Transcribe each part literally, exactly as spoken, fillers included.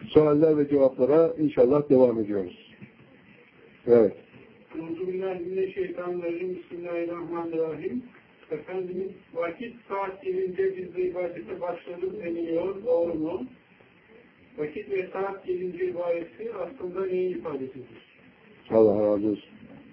sualler ve cevaplara inşallah devam ediyoruz. Evet. Euzubillahimineşşeytanirracim. Bismillahirrahmanirrahim. Efendimiz vakit saat gelince biz de ibadete başladık deniliyor. Doğru mu? Vakit ve saat gelince ibadeti aslında neyi ifade edilir? Allah razı olsun.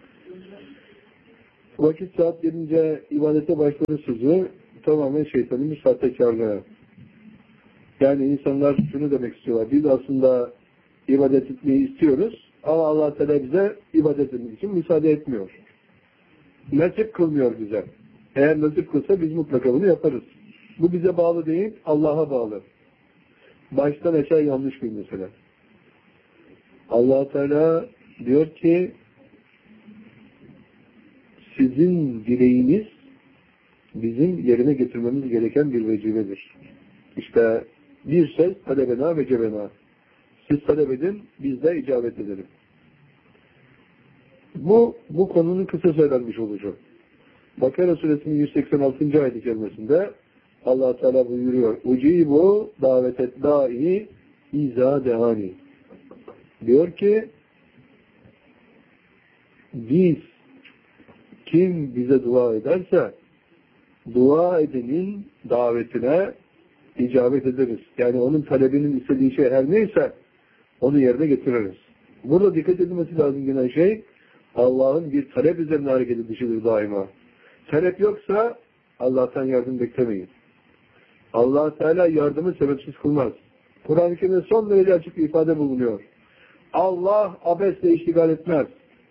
Vakit saat gelince ibadete başladı sözü tamamen şeytanın bir sahtekarlığı. Yani insanlar şunu demek istiyorlar. Biz aslında ibadet etmeyi istiyoruz ama Allah Teala bize ibadet etmek için müsaade etmiyor. Nasip kılmıyor bize. Eğer nasip kılsa biz mutlaka bunu yaparız. Bu bize bağlı değil, Allah'a bağlı. Baştan aşağı yanlış bir mesele. Allah Teala diyor ki sizin dileğiniz bizim yerine getirmemiz gereken bir vecibedir. İşte bir söz talebena ve cebena. Siz talep edin, biz de icabet edelim. Bu, bu konunun kısa söylenmiş olacak. Bakara suresinin yüz seksen altıncı ayet-i kerimesinde Allah Teala buyuruyor. Ucibu davetet da'i izâ dehani. Diyor ki biz kim bize dua ederse dua edenin davetine icabet ederiz. Yani onun talebinin istediği şey her neyse onu yerine getiririz. Burada dikkat edilmesi lazım gelen şey Allah'ın bir talep üzerine hareket edişidir daima. Talep yoksa Allah'tan yardım beklemeyin. Allah Teala yardımı sebepsiz kılmaz. Kur'an-ı Kerim'de son derece açık bir ifade bulunuyor. Allah abesle iştigal etmez.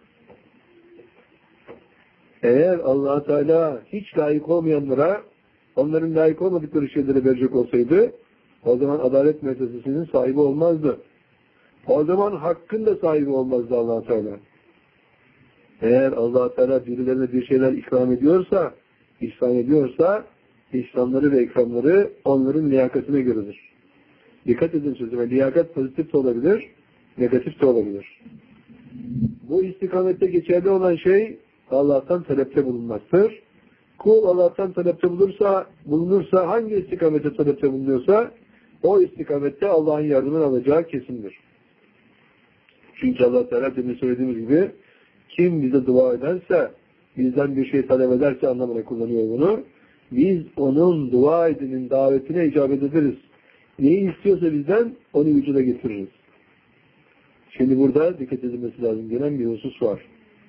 Eğer Allah Teala hiç layık olmayanlara onların layık olmadıkları şeyleri verecek olsaydı o zaman adalet müessesesinin sahibi olmazdı. O zaman hakkın da sahibi olmazdı Allah Teala. Eğer Allah Teala birilerine bir şeyler ikram ediyorsa, ihsan ediyorsa ihsanları ve ikramları onların liyakatine göredir. Dikkat edin sözüme. Liyakat pozitif de olabilir, negatif de olabilir. Bu istikamette geçerli olan şey Allah'tan talepte bulunmaktır. Kul Allah'tan talepte bulursa, bulunursa hangi istikamete talepte bulunuyorsa o istikamette Allah'ın yardımını alacağı kesindir. Çünkü Allah Teala demin söylediğimiz gibi kim bize dua ederse, bizden bir şey talep ederse anlamına kullanıyor bunu. Biz onun dua edenin davetine icabet ederiz. Neyi istiyorsa bizden onu vücuda getiririz. Şimdi burada dikkat edilmesi lazım gelen bir husus var.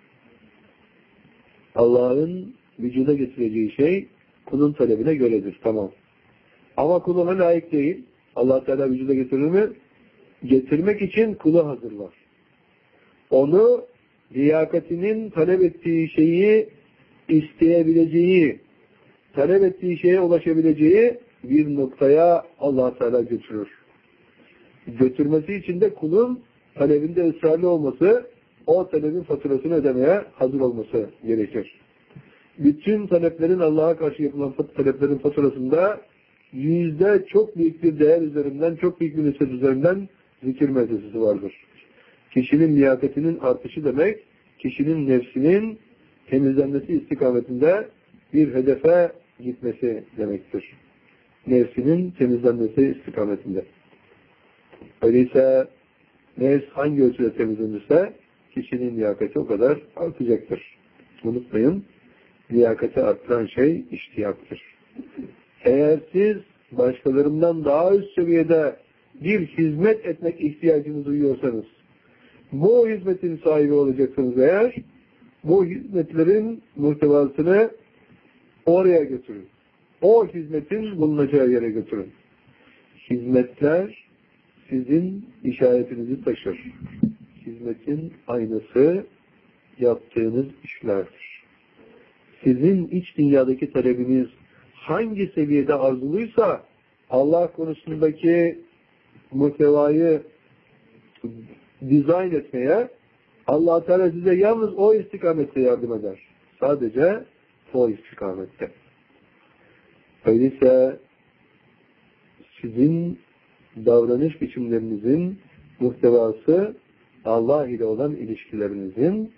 Allah'ın vücuda getireceği şey kulun talebine göredir. Tamam. Ama kul ona layık değil. Allah Teala vücuda getirir mi? Getirmek için kulu hazırlar. Onu liyakatinin talep ettiği şeyi isteyebileceği, talep ettiği şeye ulaşabileceği bir noktaya Allah Teala götürür. Götürmesi için de kulun talebinde ısrarlı olması, o talebin faturasını ödemeye hazır olması gerekir. Bütün taleplerin Allah'a karşı yapılan taleplerin faturasında yüzde çok büyük bir değer üzerinden, çok büyük bir nispet üzerinden zikir meselesi vardır. Kişinin liyakatinin artışı demek, kişinin nefsinin temizlenmesi istikametinde bir hedefe gitmesi demektir. Nefsinin temizlenmesi istikametinde. Öyleyse nefs hangi ölçüde temizlenirse kişinin liyakati o kadar artacaktır. Unutmayın, liyakati arttıran şey iştiyaktır. Eğer siz başkalarından daha üst seviyede bir hizmet etmek ihtiyacını duyuyorsanız, bu hizmetin sahibi olacaksınız eğer, bu hizmetlerin muhtevasını oraya götürün. O hizmetin bulunacağı yere götürün. Hizmetler sizin işaretinizi taşır. Hizmetin aynası yaptığınız işlerdir. Sizin iç dünyadaki talebiniz hangi seviyede arzuluysa Allah konusundaki muhtevayı dizayn etmeye Allah Teala size yalnız o istikamette yardım eder. Sadece o istikamette. Öyleyse sizin davranış biçimlerinizin muhtevası Allah ile olan ilişkilerinizin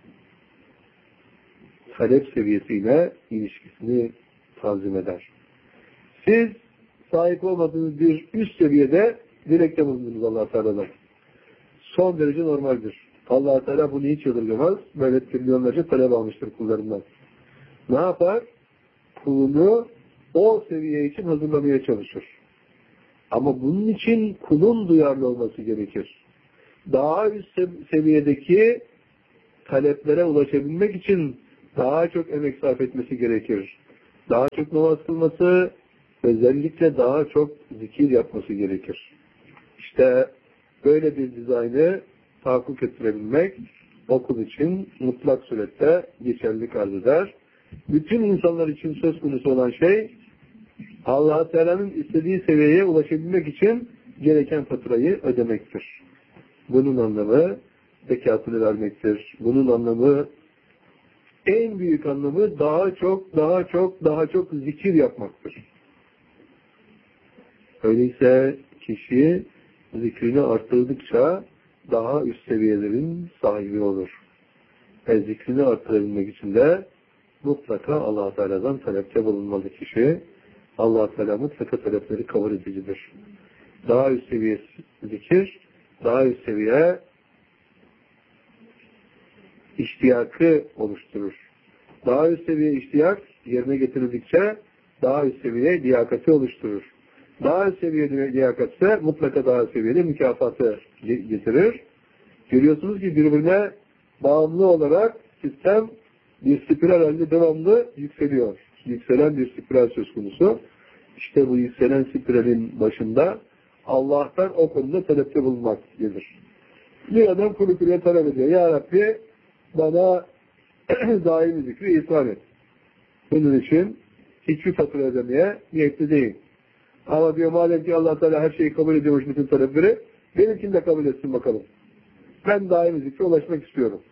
talep seviyesiyle ilişkisini tanzim eder. Siz sahip olmadığınız bir üst seviyede dilekte bulundunuz Allah Teala'dan. Son derece normaldir. Allah Teala bunu hiç yadırgamaz. Böyle trilyonlarca talep almıştır kullarından. Ne yapar? Kulunu o seviye için hazırlamaya çalışır. Ama bunun için kulun duyarlı olması gerekir. Daha üst seviyedeki taleplere ulaşabilmek için daha çok emek sarf etmesi gerekir. Daha çok namaz kılması, özellikle daha çok zikir yapması gerekir. İşte böyle bir dizaynı tahakkuk ettirebilmek okul için mutlak surette geçerlilik arz eder. Bütün insanlar için söz konusu olan şey Allah Teala'nın istediği seviyeye ulaşabilmek için gereken faturayı ödemektir. Bunun anlamı zekatını vermektir. Bunun anlamı, en büyük anlamı daha çok, daha çok, daha çok zikir yapmaktır. Öyleyse kişi zikrini arttırdıkça daha üst seviyelerin sahibi olur. Ve zikrini arttırabilmek için de mutlaka Allah Teala'dan talepte bulunmalı kişi. Allah Teala mutlaka talepleri kabul edicidir. Daha üst seviye zikir, daha üst seviye iştiyakı oluşturur. Daha üst seviye iştiyak yerine getirildikçe daha üst seviye liyakati oluşturur. Daha üst seviye liyakat ise mutlaka daha seviyeli mükafatı getirir. Görüyorsunuz ki birbirine bağımlı olarak sistem bir spiral halinde devamlı yükseliyor. Yükselen bir spiral söz konusu. İşte bu yükselen spiralin başında Allah'tan o konuda talepte bulunmak gelir. Bir adam kuru kuruya talep ediyor. Ya Rabbi bana daimi zikri ihsan et. Bunun için hiçbir fatura ödemeye niyetli değil. Ama diyor madem ki Allah Teala her şeyi kabul ediyormuş bütün talepleri, benimkini de kabul etsin bakalım. Ben daimi zikre ulaşmak istiyorum.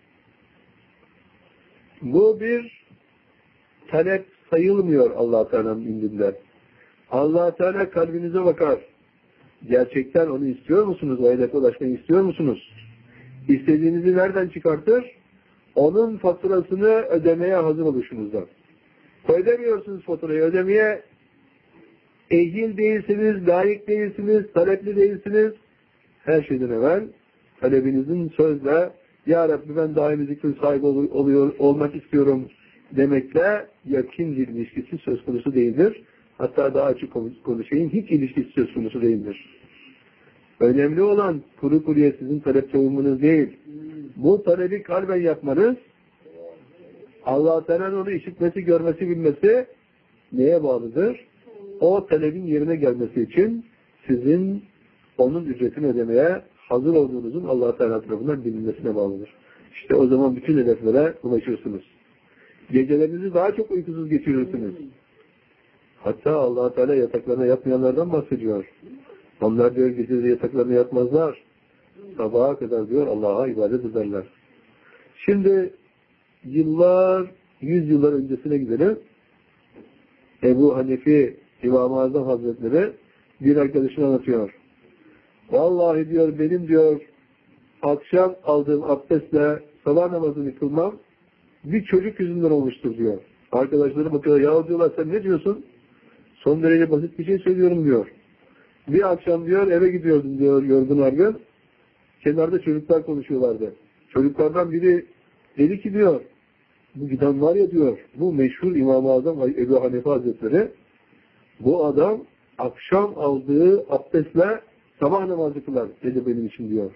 Bu bir talep sayılmıyor Allah Teala'nın indinde. Allah Teala kalbinize bakar. Gerçekten onu istiyor musunuz? O hedefe ulaşmayı istiyor musunuz? İstediğinizi nereden çıkartır? Onun faturasını ödemeye hazır oluşunuzdan. Ödemiyorsunuz faturayı. Ödemeye ehil değilsiniz, layık değilsiniz, talepli değilsiniz. Her şeyden evvel talebinizin sözle Ya Rabbi ben daimi zikrin sahibi oluyor, olmak istiyorum demekle yakın bir ilişkisi söz konusu değildir. Hatta daha açık konuşayım, hiç ilişkisi söz konusu değildir. Önemli olan kuru kuruya sizin talepte olmanız değil. Bu talebi kalben yapmanız, Allah Teala'nın onu işitmesi, görmesi, bilmesi neye bağlıdır? O talebin yerine gelmesi için sizin onun ücretini ödemeye hazır olduğunuzun Allah Teala tarafından bilinmesine bağlıdır. İşte o zaman bütün hedeflere ulaşırsınız. Gecelerinizi daha çok uykusuz geçirirsiniz. Hatta Allah Teala yataklarına yatmayanlardan bahsediyor. Onlar diyor geceleri yataklarına yatmazlar. Sabaha kadar diyor Allah'a ibadet ederler. Şimdi yıllar, yüz yıllar öncesine gidelim. Ebu Hanife İmam-ı Azam Hazretleri bir arkadaşına anlatıyor. Vallahi diyor benim diyor akşam aldığım abdestle sabah namazını kılmam bir çocuk yüzünden olmuştur diyor. Arkadaşları bakıyor ya diyorlar sen ne diyorsun? Son derece basit bir şey söylüyorum diyor. Bir akşam diyor eve gidiyordum diyor yorgun argın. Kenarda çocuklar konuşuyorlardı. Çocuklardan biri dedi ki diyor bu giden var ya diyor bu meşhur İmam-ı Azam Ebu Hanife Hazretleri bu adam akşam aldığı abdestle sabah namazı kılar dedi benim için diyor.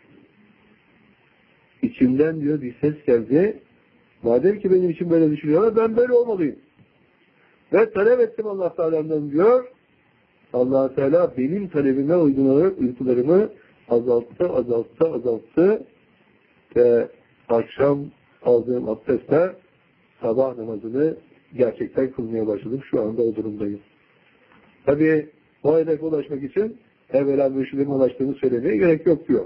İçimden diyor bir ses geldi. Madem ki benim için böyle düşünüyorlar ben böyle olmalıyım. Ve talep ettim Allah Teala'dan diyor. Allah Teala benim talebime uygun olarak uykularımı azalttı, azalttı, azalttı ve akşam aldığım abdestle sabah namazını gerçekten kılmaya başladım. Şu anda o durumdayım. Tabii o hedefe ulaşmak için evvela mürşidime ulaştığını söylemeye gerek yok diyor.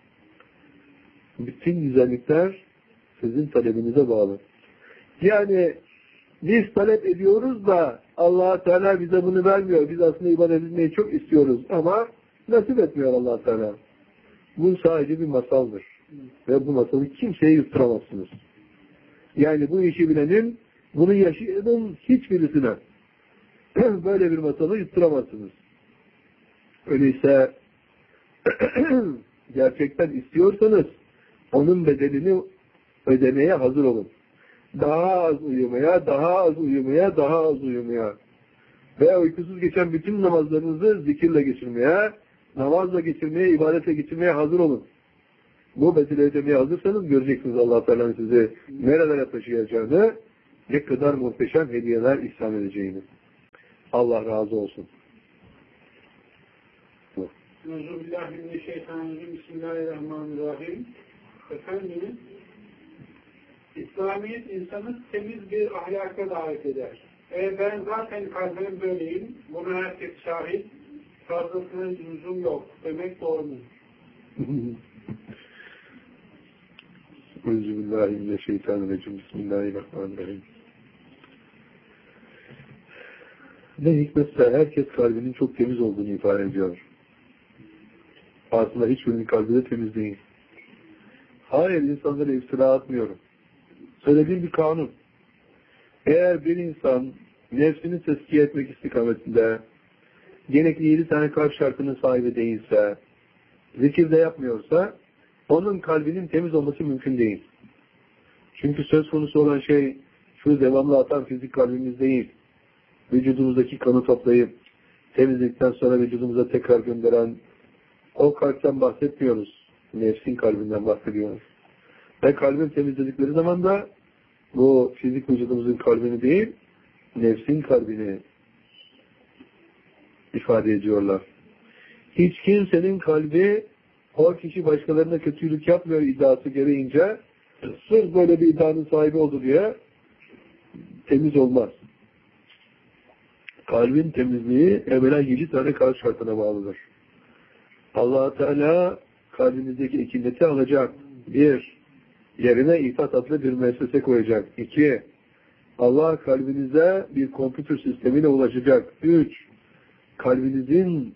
Bütün güzellikler sizin talebinize bağlı. Yani biz talep ediyoruz da Allah Teala bize bunu vermiyor. Biz aslında ibadet etmeyi çok istiyoruz ama nasip etmiyor Allah Teala. Bu sadece bir masaldır. Ve bu masalı kimseye yutturamazsınız. Yani bu işi bilenin, bunu yaşayanın hiçbirisine böyle bir masalı yutturamazsınız. Öyleyse gerçekten istiyorsanız onun bedelini ödemeye hazır olun. Daha az uyumaya, daha az uyumaya, daha az uyumaya veya uykusuz geçen bütün namazlarınızı zikirle geçirmeye, namazla geçirmeye, ibadetle geçirmeye hazır olun. Bu bedeli ödemeye hazırsanız göreceksiniz Allah Teala'nın sizi nerelere taşıyacağını, ne kadar muhteşem hediyeler ihsan edeceğini. Allah razı olsun. Euzubillahimineşşeytanirracim. Bismillahirrahmanirrahim. Efendimiz, İslamiyet insanı temiz bir ahlaka davet eder. E ben zaten kalbim böyleyim, buna herkes şahit, fazlasına lüzum yok demek doğru mu? Euzubillahimineşşeytanirracim. Bismillahirrahmanirrahim. Ne hikmetse herkes kalbinin çok temiz olduğunu ifade ediyor. Aslında hiçbirinin kalbi de temiz değil. Hayır, insanlara iftira atmıyorum. Söylediğim bir kanun. Eğer bir insan nefsini tezkiye etmek istikametinde gerekli yedi tane kalp şartının sahibi değilse, zikirde yapmıyorsa, onun kalbinin temiz olması mümkün değil. Çünkü söz konusu olan şey şu devamlı atan fizik kalbimiz değil. Vücudumuzdaki kanı toplayıp temizlikten sonra vücudumuza tekrar gönderen o kalpten bahsetmiyoruz. Nefsin kalbinden bahsediyoruz. Ve kalbin temizledikleri zaman da bu fizik vücudumuzun kalbini değil, nefsin kalbini ifade ediyorlar. Hiç kimsenin kalbi o kişi başkalarına kötülük yapmıyor iddiası gereğince sırf böyle bir iddianın sahibi oldu diye temiz olmaz. Kalbin temizliği evvela yedi tane kalp şartına bağlıdır. Allah Teala kalbinizdeki ikinleti alacak. Bir, yerine İfat adlı bir müessese koyacak. İki, Allah kalbinize bir kompütür sistemiyle ulaşacak. Üç, kalbinizin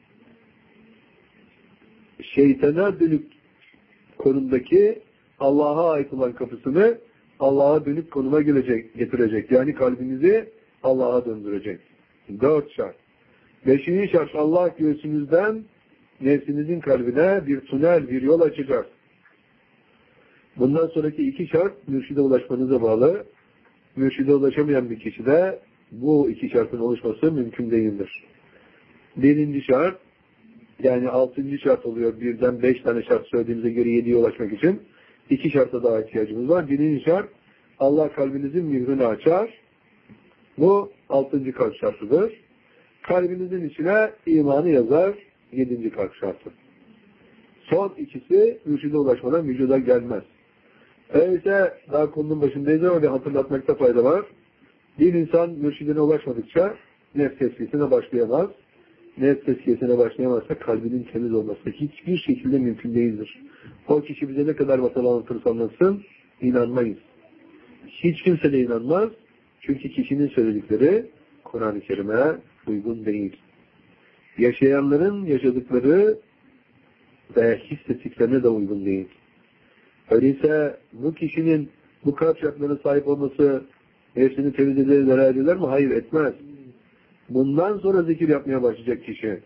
şeytana dönük konumdaki Allah'a ait olan kapısını Allah'a dönük konuma gelecek, getirecek. Yani kalbinizi Allah'a döndürecek. Dört şart. Beşinci şart, Allah göğsünüzden nefsinizin kalbine bir tünel, bir yol açacak. Bundan sonraki iki şart mürşide ulaşmanıza bağlı. Mürşide ulaşamayan bir kişide bu iki şartın oluşması mümkün değildir. Birinci şart, yani altıncı şart oluyor. Birden beş tane şart söylediğimize göre yediye ulaşmak için. İki şarta daha ihtiyacımız var. Birinci şart, Allah kalbinizin mührünü açar. Bu altıncı kalp şartıdır. Kalbinizin içine imanı yazar. Yedinci kalp şartı. Son ikisi mürşide ulaşmadan vücuda gelmez. Öyleyse daha konunun başındayız ama bir hatırlatmakta fayda var. Bir insan mürşidine ulaşmadıkça nefs tezkiyesine başlayamaz. Nefs tezkiyesine başlayamazsa kalbinin temiz olması hiçbir şekilde mümkün değildir. O kişi bize ne kadar masal anlatırsa anlatsın, inanmayız. Hiç kimse de inanmaz. Çünkü kişinin söyledikleri Kur'an-ı Kerim'e uygun değil. Yaşayanların yaşadıkları ve hissettiklerine de uygun değil. Öyleyse bu kişinin bu kalp şartlarına sahip olması nefsini temiz eder eder mi? Hayır, etmez. Bundan sonra zikir yapmaya başlayacak kişi.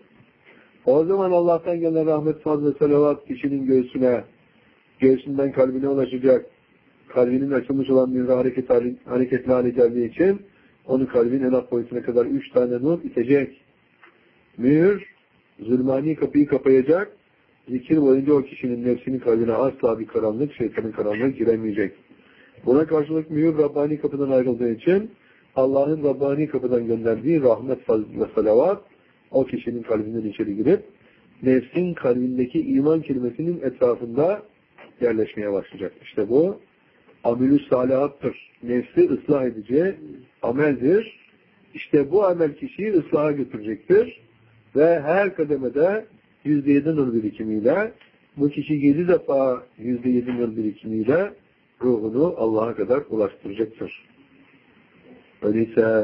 O zaman Allah'tan gelen rahmet, fazla, salavat kişinin göğsüne, göğsünden kalbine ulaşacak. Kalbinin açılmış olan bir hareket, hareketli hale geldiği için onu kalbin en alt boyutuna kadar üç tane nur itecek. Mühür, zulmani kapıyı kapayacak. Zikir boyunca o kişinin nefsinin kalbine asla bir karanlık, şeytanın karanlığı giremeyecek. Buna karşılık mühür Rabbani kapıdan ayrıldığı için Allah'ın Rabbani kapıdan gönderdiği rahmet ve salavat o kişinin kalbinden içeri girip nefsin kalbindeki iman kelimesinin etrafında yerleşmeye başlayacak. İşte bu amel-ü salihattır. Nefsi ıslah edici ameldir. İşte bu amel kişiyi ıslaha götürecektir. Ve her kademede yüzde yedi nur birikimiyle bu kişi yedi defa yüzde yedi nur birikimiyle ruhunu Allah'a kadar ulaştıracaktır. Öyleyse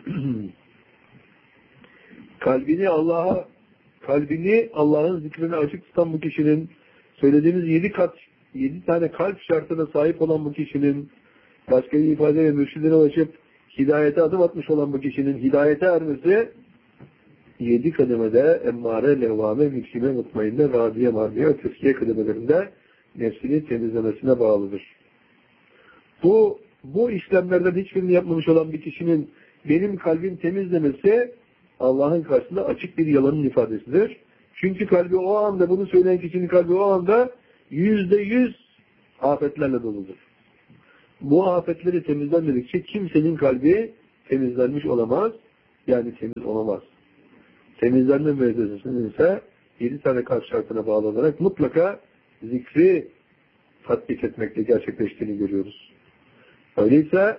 kalbini Allah'a kalbini Allah'ın zikrine açık tutan bu kişinin söylediğimiz yedi kat yedi tane kalp şartına sahip olan bu kişinin başka bir ifadeyle mürşidine ulaşıp hidayete adım atmış olan bu kişinin hidayete ermesi yedi kademede emmare, levvame, mülkime, mutmainne, radiye, mardiye ve tezkiye kademelerinde nefsini temizlemesine bağlıdır. Bu, bu işlemlerden hiçbirini yapmamış olan bir kişinin benim kalbim temiz demesi Allah'ın karşısında açık bir yalanın ifadesidir. Çünkü kalbi o anda, bunu söyleyen kişinin kalbi o anda yüzde yüz afetlerle doludur. Bu afetleri temizlenmedikçe kimsenin kalbi temizlenmiş olamaz, yani temiz olamaz. Temizlenme müessesesinin ise yedi tane kalp şartına bağlı olarak mutlaka zikri tatbik etmekle gerçekleştiğini görüyoruz. Öyleyse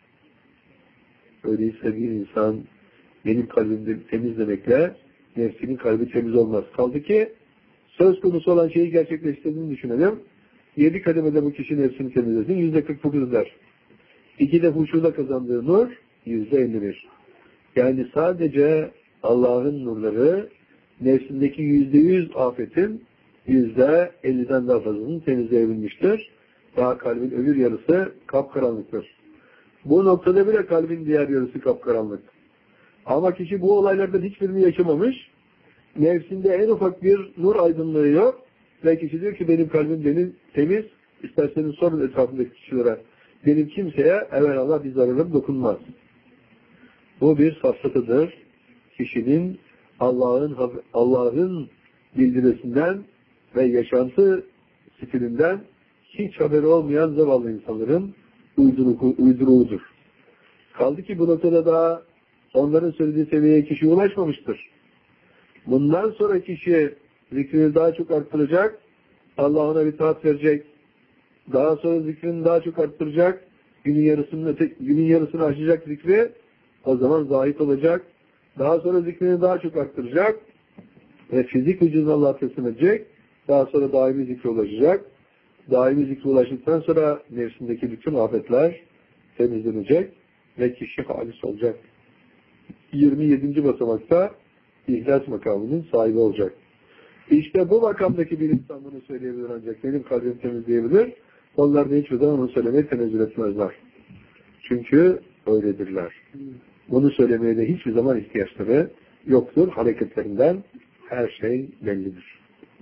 öyleyse bir insan benim kalbimde temiz demekle nefsinin kalbi temiz olmaz. Kaldı ki söz konusu olan şeyi gerçekleştirdiğini düşünelim. Yedi kademede bu kişi nefsini temizlesin. Yüzde kırk dokuz der. İkide huşuda kazandığı nur yüzde elli bir. Yani sadece Allah'ın nurları nefsindeki yüzde yüz afetin yüzde elliden daha fazlasını temizleyebilmiştir. Daha kalbin öbür yarısı kapkaranlıktır. Bu noktada bile kalbin diğer yarısı kapkaranlık. Ama kişi bu olaylardan hiçbirini yaşamamış, nefsinde en ufak bir nur aydınlığı yok ve kişi diyor ki benim kalbim benim temiz, isterseniz sorun etrafındaki kişilere, benim kimseye evvelallah bir zararım dokunmaz. Bu bir safsatıdır. Kişinin Allah'ın Allah'ın bildirisinden ve yaşantı stilinden hiç haberi olmayan zavallı insanların uyduruğudur. Kaldı ki bu noktada daha onların söylediği seviyeye kişi ulaşmamıştır. Bundan sonra kişi zikrini daha çok arttıracak, Allah ona bir taat verecek, daha sonra zikrini daha çok arttıracak, günün yarısını, günün yarısını aşacak zikri, o zaman zahit olacak, daha sonra zikrini daha çok arttıracak ve fizik vücuduna Allah teslim edecek, daha sonra daimi zikre ulaşacak, daimi zikre ulaştıktan sonra nefsindeki bütün afetler temizlenecek ve kişi halis olacak. yirmi yedinci basamakta İhlas makamının sahibi olacak. İşte bu makamdaki bir insan bunu söyleyebilir ancak benim kalbim temizleyebilir. Onlar da hiçbir zaman onu söylemeye tenezzül etmezler. Çünkü öyledirler. Bunu söylemeye de hiçbir zaman ihtiyaçları yoktur. Hareketlerinden her şey bellidir.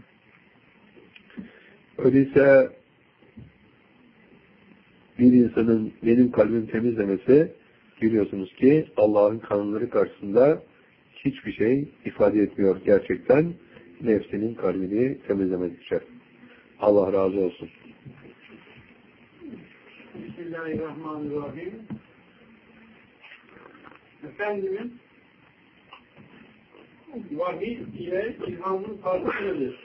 Öyleyse bir insanın benim kalbim temiz demesi, görüyorsunuz ki Allah'ın kanunları karşısında hiçbir şey ifade etmiyor gerçekten nefsinin kalbini temizlemedikçe. Allah razı olsun. Bismillahirrahmanirrahim. Efendimiz vahiy ile ilhamın farkı nedir?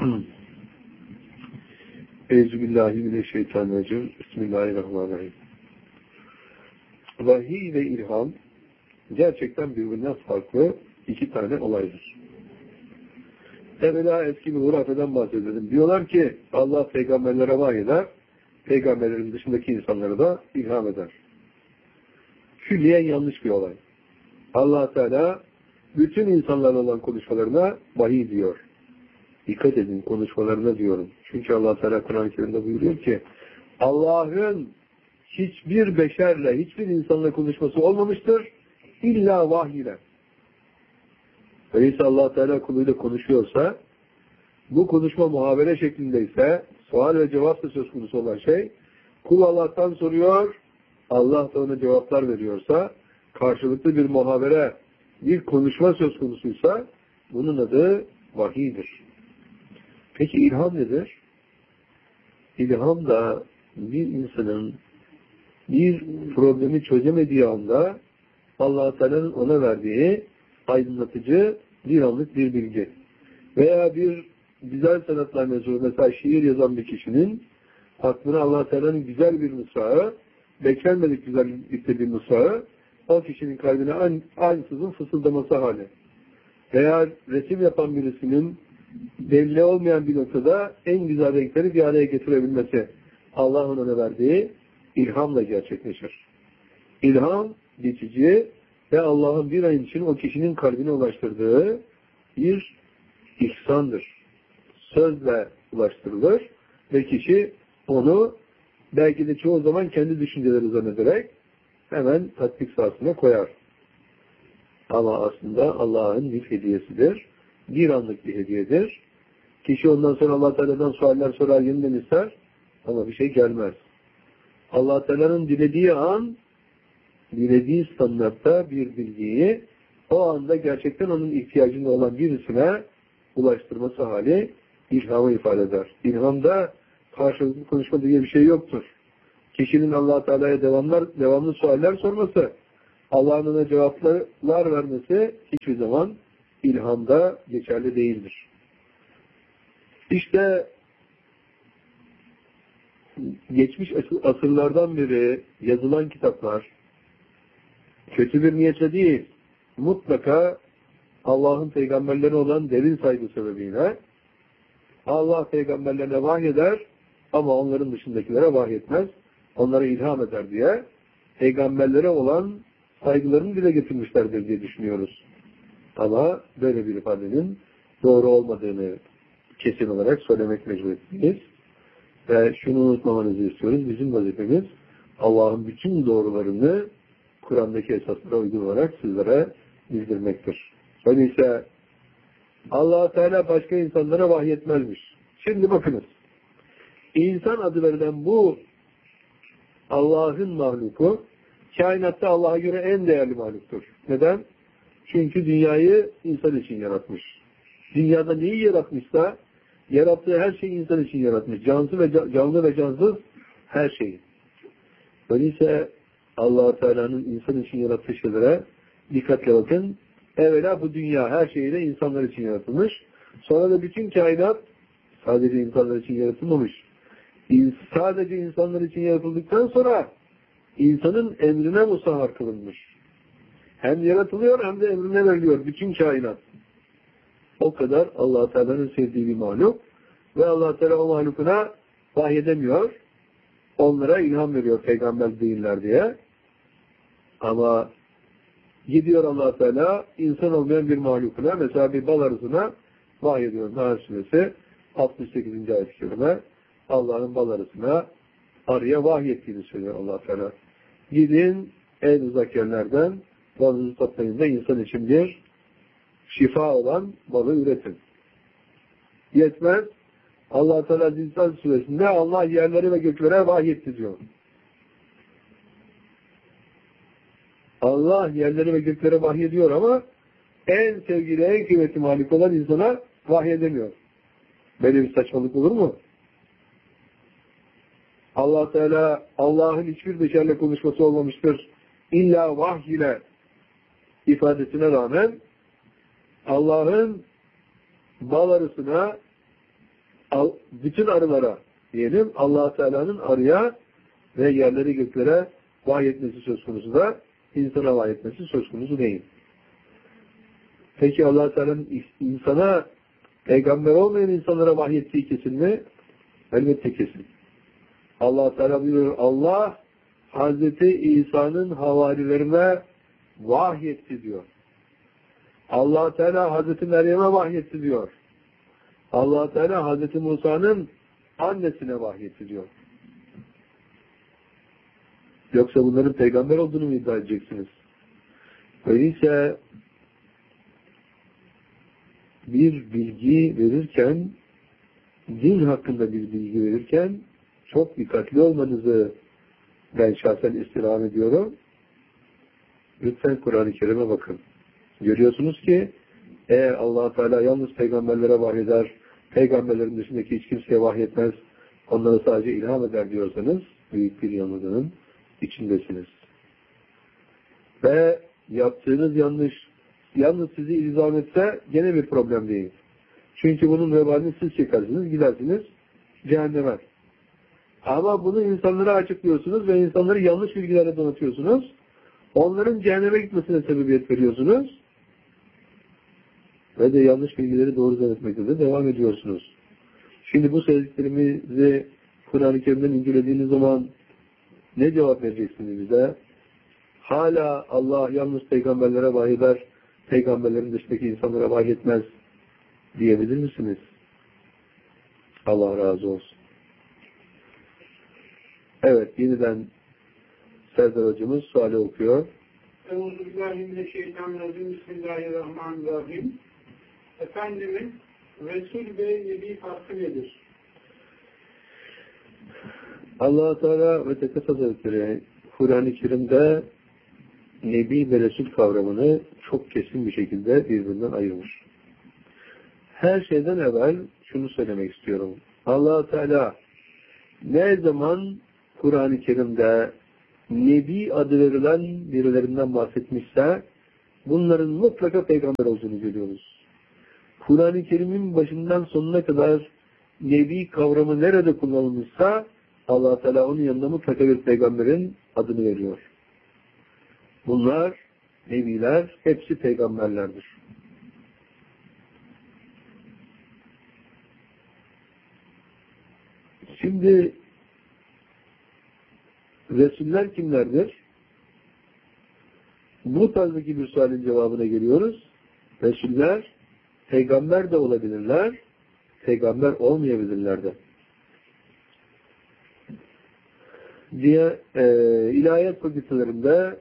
Euzubillahimineşşeytanirracim. Bismillahirrahmanirrahim. Vahiy ve ilham gerçekten birbirinden farklı iki tane olaydır. Evvela eski bir hurafeden bahsedelim. Diyorlar ki Allah peygamberlere vahyeder, peygamberlerin dışındaki insanlara da ilham eder. Külliyen yanlış bir olay. Allah Teala bütün insanlarla olan konuşmalarına vahiy diyor. Dikkat edin konuşmalarına diyorum. Çünkü Allah Teala Kur'an-ı Kerim'de buyuruyor ki Allah'ın hiçbir beşerle, hiçbir insanla konuşması olmamıştır. İlla vahiy ile. Öyleyse Allah Teala kuluyla konuşuyorsa, bu konuşma muhabere şeklindeyse, sual ve cevap da söz konusu olan şey, kul Allah'tan soruyor, Allah da ona cevaplar veriyorsa, karşılıklı bir muhabere, bir konuşma söz konusuysa, bunun adı vahiydir. Peki ilham nedir? İlham da bir insanın bir problemi çözemediği anda Allah-u Teala'nın ona verdiği aydınlatıcı bir anlık bir bilgi. Veya bir güzel sanatlar mezunu, mesela şiir yazan bir kişinin aklına Allah-u Teala'nın güzel bir mısrağı, beklenmedik güzellikte bir mısrağı, o kişinin kalbine ansızın fısıldaması hali. Veya resim yapan birisinin belli olmayan bir noktada en güzel renkleri bir araya getirebilmesi, Allah'ın ona verdiği ilhamla gerçekleşir. İlham geçici ve Allah'ın bir an için o kişinin kalbine ulaştırdığı bir ihsandır. Sözle ulaştırılır ve kişi onu belki de çoğu zaman kendi düşünceleri zannederek hemen tatbik sahasına koyar. Ama aslında Allah'ın bir hediyesidir. Bir anlık bir hediyedir. Kişi ondan sonra Allah Teala'dan sualler sorar, yeniden ister ama bir şey gelmez. Allah Teala'nın dilediği an, dilediği standartta bir bilgiyi o anda gerçekten onun ihtiyacında olan birisine ulaştırması hali ilhamı ifade eder. İlhamda karşılıklı konuşma diye bir şey yoktur. Kişinin Allah Teala'ya devamlar, devamlı sualler sorması, Allah'ın ona cevaplar vermesi hiçbir zaman ilhamda geçerli değildir. İşte geçmiş asırlardan beri yazılan kitaplar kötü bir niyetle değil, mutlaka Allah'ın peygamberlerine olan derin saygı sebebiyle Allah peygamberlerine vahyeder ama onların dışındakilere vahyetmez, onlara ilham eder diye peygamberlere olan saygılarını dile getirmişlerdir diye düşünüyoruz. Ama böyle bir ifadenin doğru olmadığını kesin olarak söylemek mecburiyetindeyiz. Ve şunu unutmamanızı istiyoruz. Bizim vazifemiz Allah'ın bütün doğrularını Kur'an'daki esaslara uygun olarak sizlere bildirmektir. Öyleyse Allah Teala başka insanlara vahyetmezmiş. Şimdi bakınız. İnsan adı verilen bu Allah'ın mahluku kainatta Allah'a göre en değerli mahluktur. Neden? Çünkü dünyayı insan için yaratmış. Dünyada neyi yaratmışsa yarattığı her şeyi insan için yaratmış. Cansız ve canlı ve cansız her şeyi. Öyleyse Allah Teala'nın insan için yarattığı şeylere dikkatle bakın. Evvela bu dünya her şeyiyle insanlar için yaratılmış. Sonra da bütün kainat sadece insanlar için yaratılmamış. Sadece insanlar için yaratıldıktan sonra insanın emrine musahhar kılınmış. Hem yaratılıyor hem de emrine veriliyor bütün kainat. O kadar Allah Teala'nın sevdiği bir mahluk ve Allah Teala o mahlukuna vahyedemiyor. Onlara ilham veriyor peygamber değiller diye. Ama gidiyor Allah Teala insan olmayan bir mahlukuna, mesela bir bal arısına vahyediyor. Nahl Suresi altmış sekizinci ayet-i kerime Allah'ın bal arısına arıya vahyettiğini söylüyor Allah Teala. Gidin en uzak yerlerden balınızı toplayın da insan için bir şifa olan balı üretin. Yetmez. Allah Teala Zilzal Suresi'nde Allah yerleri ve göklere vahyetti diyor. Allah yerleri ve göklere vahyediyor ama en sevgili, en kıymetli malik olan insana vahyedemiyor. Böyle bir saçmalık olur mu? Allah Teala Allah'ın hiçbir beşerle konuşması olmamıştır. İlla vahiy ile ifadesine rağmen Allah'ın bal arısına, bütün arılara diyelim, Allah Teala'nın arıya ve yerleri göklere vahyetmesi söz konusu da insana vahyetmesi söz konusu değil. Peki Allah Teala'nın insana, peygamber olmayan insanlara vahyettiği kesin mi? Elbette kesin. Allah Teala buyuruyor, Allah Hazreti İsa'nın havarilerine vahyetti diyor. Allah Teala Hazreti Meryem'e vahyetti diyor. Allah Teala Hazreti Musa'nın annesine vahyetti diyor. Yoksa bunların peygamber olduğunu mu iddia edeceksiniz? Öyleyse bir bilgi verirken, din hakkında bir bilgi verirken çok dikkatli olmanızı ben şahsen istirham ediyorum. Lütfen Kur'an-ı Kerim'e bakın. Görüyorsunuz ki eğer Allah Teala yalnız peygamberlere vahyeder, peygamberlerin dışındaki hiç kimseye vahyetmez, onlara sadece ilham eder diyorsanız büyük bir yanılgının içindesiniz. Ve yaptığınız yanlış yalnız sizi ilzam etse gene bir problem değil. Çünkü bunun vebalini siz çekersiniz, gidersiniz cehenneme. Ama bunu insanlara açıklıyorsunuz ve insanları yanlış bilgilerle donatıyorsunuz. Onların cehenneme gitmesine sebebiyet veriyorsunuz. Ve de yanlış bilgileri doğru zannetmekte de devam ediyorsunuz. Şimdi bu söylediklerimizi Kur'an-ı Kerim'den incelediğiniz zaman ne cevap vereceksiniz bize? Hala Allah yalnız peygamberlere vahyeder, peygamberlerin dışındaki insanlara vahyetmez diyebilir misiniz? Allah razı olsun. Evet, yeniden Serdar hocamız suali okuyor. Euzubillahimineşşeytanirracim. Bismillahirrahmanirrahim. Efendimiz Resul ve Nebi farkı nedir? Allah-u Teala ve Tekaddes Hazretleri Kur'an-ı Kerim'de Nebi ve Resul kavramını çok kesin bir şekilde birbirinden ayırmış. Her şeyden evvel şunu söylemek istiyorum. Allah-u Teala ne zaman Kur'an-ı Kerim'de Nebi adı verilen birilerinden bahsetmişse bunların mutlaka peygamber olduğunu görüyoruz. Kur'an-ı Kerim'in başından sonuna kadar Nebi kavramı nerede kullanılmışsa Allah Teala onun yanında mutlaka bir peygamberin adını veriyor. Bunlar nebiler, hepsi peygamberlerdir. Şimdi Resuller kimlerdir? Bu tarzdaki bir sualin cevabına geliyoruz. Resuller peygamber de olabilirler, peygamber olmayabilirler de. Diye e, ilahiyat fakültelerinde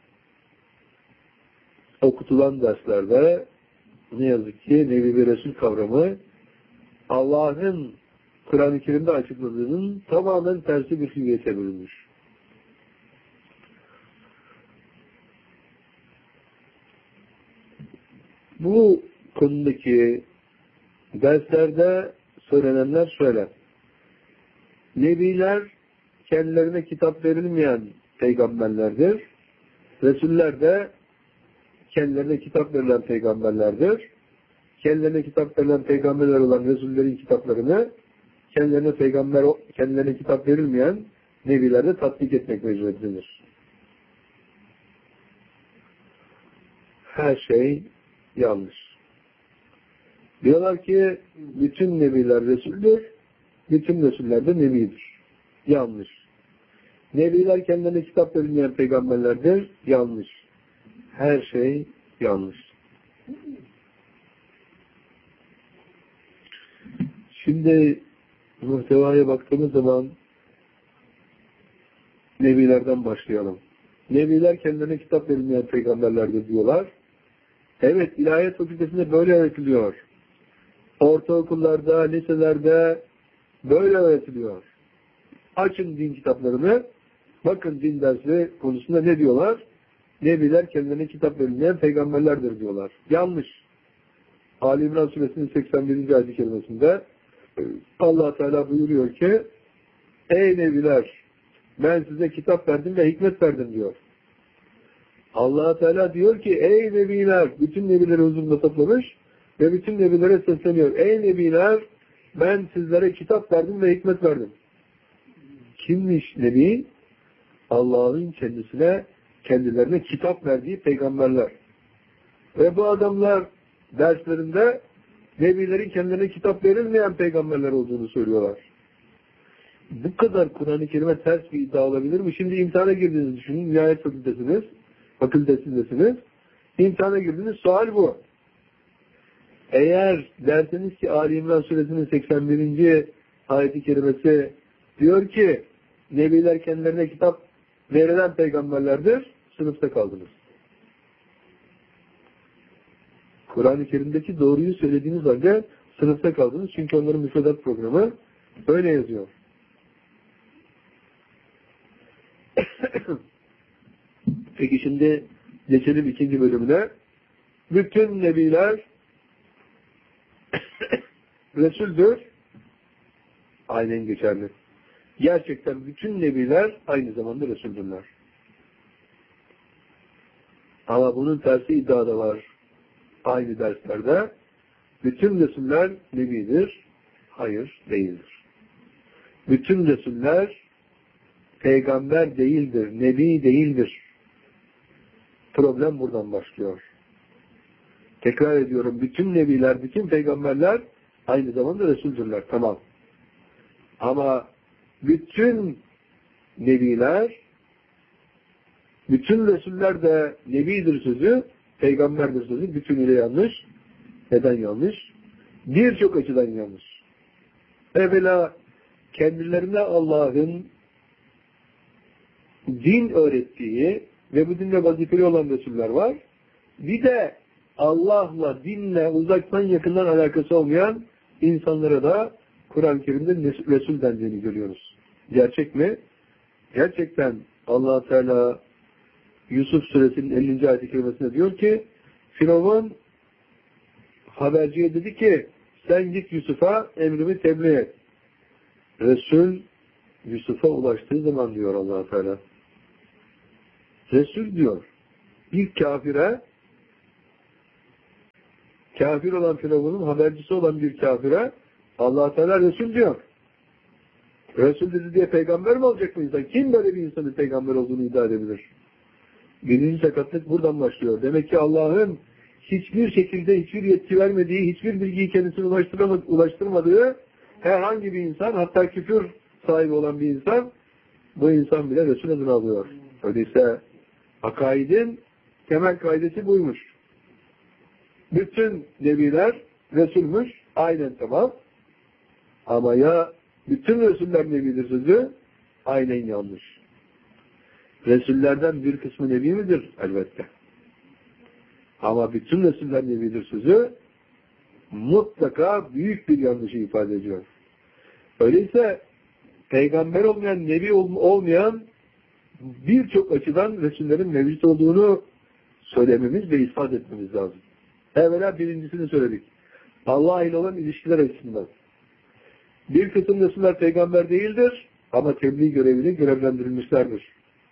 okutulan derslerde ne yazık ki Nebi ve Resul kavramı Allah'ın Kur'an-ı Kerim'de açıkladığının tamamen tersi bir hüviyete çevrilmiş. Bu konudaki derslerde söylenenler şöyle. Nebiler kendilerine kitap verilmeyen peygamberlerdir. Resuller de kendilerine kitap verilen peygamberlerdir. Kendilerine kitap verilen peygamberler olan Resullerin kitaplarını kendilerine peygamber, kendilerine kitap verilmeyen nebilerde tatbik etmek mecburiyetindedir. Her şey yanlış. Diyorlar ki bütün nebiler Resul'dür, bütün Resuller de nebidir. Yanlış. Nebiler kendilerine kitap verilmeyen peygamberlerdir. Yanlış. Her şey yanlış. Şimdi muhtevaya baktığımız zaman nebilerden başlayalım. Nebiler kendilerine kitap verilmeyen peygamberlerdir diyorlar. Evet, ilahiyat fakültesinde böyle öğretiliyor. Ortaokullarda, liselerde böyle öğretiliyor. Açın din kitaplarını, bakın din dersi konusunda ne diyorlar? Nebiler kendilerine kitap verilmeyen peygamberlerdir diyorlar. Yanlış. Ali İmran Suresinin seksen birinci ayet-i kerimesinde Allah Teala buyuruyor ki ey nebiler ben size kitap verdim ve hikmet verdim diyor. Allah Teala diyor ki ey nebiler, bütün nebileri huzurunda toplamış ve bütün nebilere sesleniyor. Ey nebiler ben sizlere kitap verdim ve hikmet verdim. Kimmiş nebi? Allah'ın kendisine, kendilerine kitap verdiği peygamberler. Ve bu adamlar derslerinde nebilerin kendilerine kitap verilmeyen peygamberler olduğunu söylüyorlar. Bu kadar Kur'an-ı Kerim'e ters bir iddia olabilir mi? Şimdi imtihana girdiğinizi düşünün. Nihayet fakültesiniz. Fakültesindesiniz. İmtihana girdiğiniz sual bu. Eğer derseniz ki Ali İmran Suresinin seksen birinci ayet-i kerimesi diyor ki nebiler kendilerine kitap verilen peygamberlerdir, sınıfta kaldınız. Kur'an-ı Kerim'deki doğruyu söylediğiniz halde sınıfta kaldınız. Çünkü onların müfredat programı öyle yazıyor. Peki şimdi geçelim ikinci bölümüne. Bütün nebiler Resul'dür. Aynen geçerli. Gerçekten bütün nebiler aynı zamanda Resul'dürler. Ama bunun tersi iddia da var. Aynı derslerde. Bütün Resuller nebidir. Hayır, değildir. Bütün Resuller peygamber değildir. Nebi değildir. Problem buradan başlıyor. Tekrar ediyorum. Bütün nebiler, bütün peygamberler aynı zamanda Resul'dürler. Tamam. Ama bütün nebiler, bütün Resuller de nebidir sözü, peygamberdir sözü bütünüyle yanlış. Neden yanlış? Birçok açıdan yanlış. Evvela kendilerine Allah'ın din öğrettiği, ve bu dinle vazifeli olan Resuller var. Bir de Allah'la, dinle uzaktan yakından alakası olmayan insanlara da Kur'an-ı Kerim'de Resul dendiğini görüyoruz. Gerçek mi? Gerçekten Allah Teala Yusuf Suresinin ellinci ayet-i kerimesinde diyor ki Firavun haberciye dedi ki sen git Yusuf'a emrimi tebliğ et. Resul Yusuf'a ulaştığı zaman diyor Allah Teala. Resul diyor. Bir kafire kafir olan Firavun'un habercisi olan bir kafire Allah Teala Resul diyor. Resul dedi diye peygamber mi olacak bu insan? Kim böyle bir insanın peygamber olduğunu iddia edebilir? Birinci sakatlık buradan başlıyor. Demek ki Allah'ın hiçbir şekilde hiçbir yetki vermediği, hiçbir bilgiyi kendisine ulaştırmadığı herhangi bir insan, hatta küfür sahibi olan bir insan, bu insan bile Resul adını alıyor. Öyleyse akaidin temel kaidesi buymuş. Bütün nebiler Resulmüş, aynen tamam. Ama ya bütün Resuller nebidir sözü, aynen yanlış. Resullerden bir kısmı nebi midir? Elbette. Ama bütün Resuller nebidir sözü mutlaka büyük bir yanlışı ifade ediyor. Öyleyse peygamber olmayan, nebi olmayan birçok açıdan Resullerin mevcut olduğunu söylememiz ve ispat etmemiz lazım. Evvela birincisini söyledik. Allah ile olan ilişkiler açısından. Bir kısım Resuller peygamber değildir ama tebliğ göreviyle görevlendirilmişlerdir.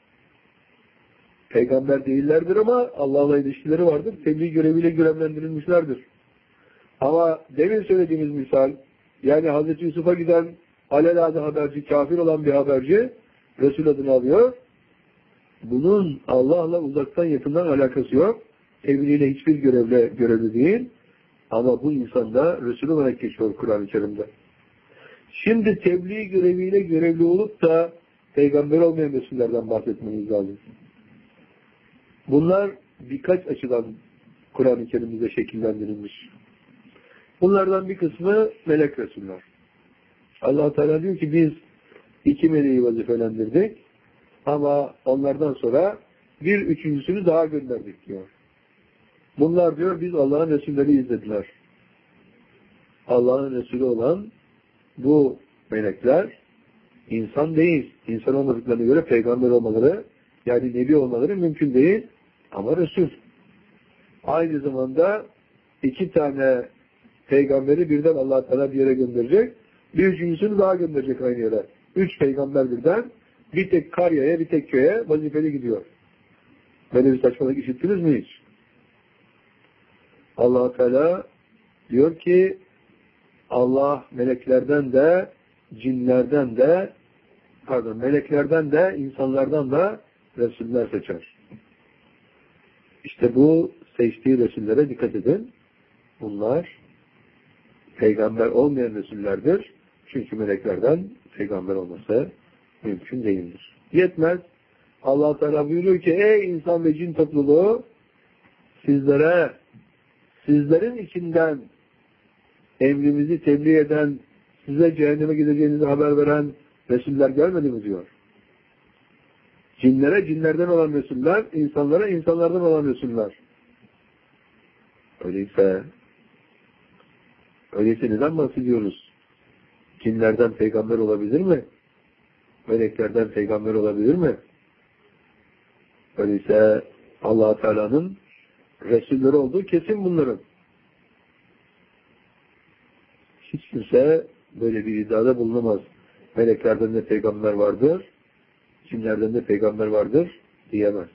Peygamber değillerdir ama Allah'la ilişkileri vardır. Tebliğ göreviyle görevlendirilmişlerdir. Ama demin söylediğimiz misal, yani Hazreti Yusuf'a giden alelade haberci, kafir olan bir haberci Resul adını alıyor. Bunun Allah'la uzaktan yakından alakası yok. Tebliğiyle hiçbir görevle görevli değil. Ama bu insan da Resul olarak geçiyor Kur'an-ı Kerim'de. Şimdi tebliğ göreviyle görevli olup da peygamber olmayan Resullerden bahsetmemiz lazım. Bunlar birkaç açıdan Kur'an-ı Kerim'de şekillendirilmiş. Bunlardan bir kısmı melek Resuller. Allah Teala diyor ki biz iki meleği vazifelendirdik ama onlardan sonra bir üçüncüsünü daha gönderdik diyor. Bunlar diyor biz Allah'ın Resulleri izlediler. Allah'ın Resulü olan bu melekler insan değil. İnsan olmadıklarına göre peygamber olmaları, yani nebi olmaları mümkün değil. Ama Resul. Aynı zamanda iki tane peygamberi birden Allah Teala bir yere gönderecek. Bir üçüncüsünü daha gönderecek aynı yere. Üç peygamber birden bir tek karyaya, bir tek köye vazifeli gidiyor. Böyle bir saçmalık işittiniz mi hiç? Allah Teala diyor ki Allah meleklerden de cinlerden de pardon meleklerden de insanlardan da Resuller seçer. İşte bu seçtiği Resullere dikkat edin. Bunlar peygamber olmayan Resullerdir. Çünkü meleklerden peygamber olması mümkün değildir. Yetmez. Allah Teala buyuruyor ki ey insan ve cin topluluğu sizlere sizlerin içinden emrimizi tebliğ eden, size cehenneme gideceğinizi haber veren Resuller gelmedi mi diyor. Cinlere cinlerden olan Resuller, insanlara insanlardan olan Resuller. Öyleyse öyleyse neden bahsediyoruz? Cinlerden peygamber olabilir mi? Meleklerden peygamber olabilir mi? Öyleyse Allah Teala'nın Resulleri olduğu kesin bunların. Hiç kimse böyle bir iddiada bulunamaz. Meleklerden de peygamber vardır, cinlerden de peygamber vardır diyemez.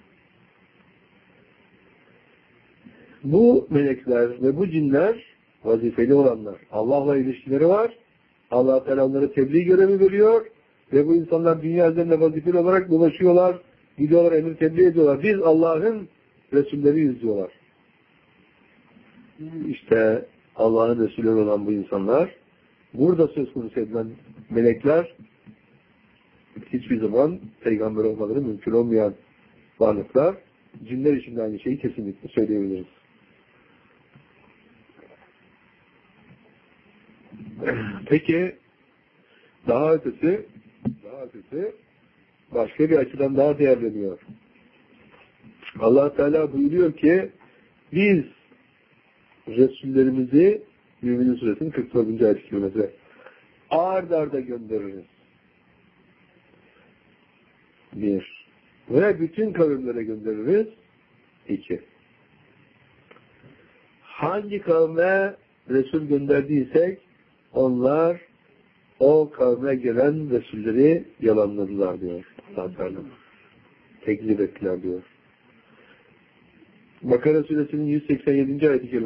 Bu melekler ve bu cinler vazifeli olanlar. Allah'la ilişkileri var. Allah Teala onlara tebliğ görevi veriyor ve bu insanlar dünya üzerinde vazifeli olarak dolaşıyorlar, gidiyorlar, emir tebliğ ediyorlar. Biz Allah'ın Resulleriyiz diyorlar. İşte Allah'ın Resulleri olan bu insanlar, burada söz konusu edilen melekler hiçbir zaman peygamber olmaları mümkün olmayan varlıklar. Cinler için de aynı şeyi kesinlikle söyleyebiliriz. Peki daha ötesi daha ötesi başka bir açıdan daha değerleniyor. Allah Teala buyuruyor ki biz Resullerimizi Mü'minin Suresinin kırk dördüncü ayet-i kerimesi ard arda göndeririz. Bir. Ve bütün kavimlere göndeririz. İki. Hangi kavme Resul gönderdiysek onlar o kavme gelen Resulleri yalanladılar diyor. Allah Teala. Tekzip ettiler diyor. Bakara Suresinin yüz seksen yedinci ayet-i kerimesi